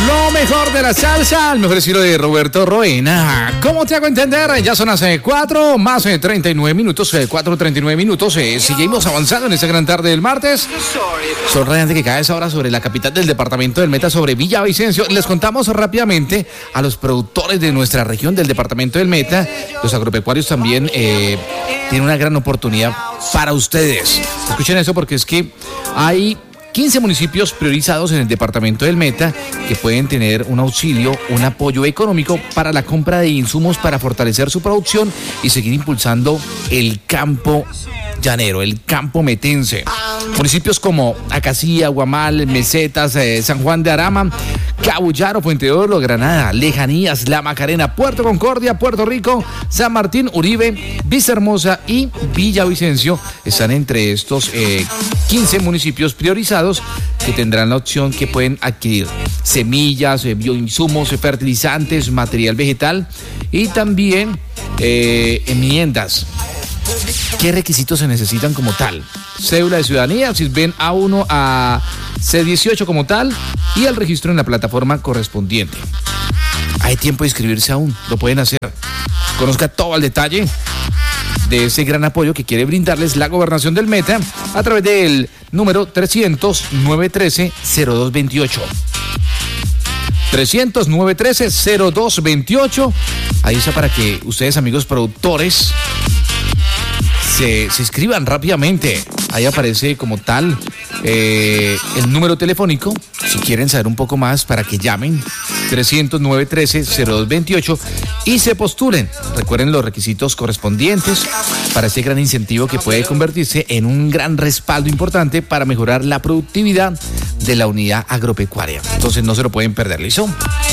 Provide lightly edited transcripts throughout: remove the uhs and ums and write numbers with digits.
Lo mejor de la salsa, el mejor estilo de Roberto Roena. ¿Cómo te hago entender? Ya son las 4 más 39 minutos, 4:39 minutos. Seguimos avanzando en esta gran tarde del martes. Son radiante que cae esa hora sobre la capital del departamento del Meta, sobre Villavicencio. Les contamos rápidamente a los productores de nuestra región del departamento del Meta. Los agropecuarios también tienen una gran oportunidad para ustedes. Escuchen eso porque es que hay 15 municipios priorizados en el departamento del Meta que pueden tener un auxilio, un apoyo económico para la compra de insumos para fortalecer su producción y seguir impulsando el campo llanero, el campo metense. Municipios como Acacía, Guamal, Mesetas, San Juan de Arama, Cabullaro, Fuente de Oro, Granada, Lejanías, La Macarena, Puerto Concordia, Puerto Rico, San Martín, Uribe, Vistahermosa y Villavicencio están entre estos 15 municipios priorizados que tendrán la opción que pueden adquirir semillas, bioinsumos, fertilizantes, material vegetal y también enmiendas. ¿Qué requisitos se necesitan como tal? Cédula de ciudadanía, SISBEN A1 a C18 como tal y el registro en la plataforma correspondiente. Hay tiempo de inscribirse aún, lo pueden hacer. Conozca todo el detalle de ese gran apoyo que quiere brindarles la Gobernación del Meta a través del número 300-913-0228. 300-913-0228. Ahí está para que ustedes, amigos productores, se inscriban rápidamente. Ahí aparece como tal el número telefónico, si quieren saber un poco más, para que llamen 300-913-0228 y se postulen. Recuerden los requisitos correspondientes para este gran incentivo que puede convertirse en un gran respaldo importante para mejorar la productividad de la unidad agropecuaria. Entonces no se lo pueden perder, ¿listo?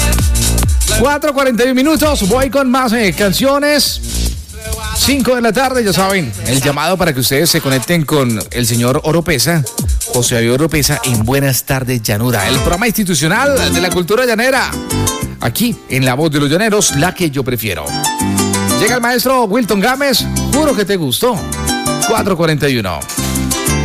4:41 minutos, voy con más canciones. 5 de la tarde, ya saben, el llamado para que ustedes se conecten con el señor Oropesa, José David Oropesa, en Buenas Tardes Llanura, el programa institucional de la cultura llanera, aquí en La Voz de los Llaneros, la que yo prefiero. Llega el maestro Wilton Gámez, juro que te gustó. 4:41.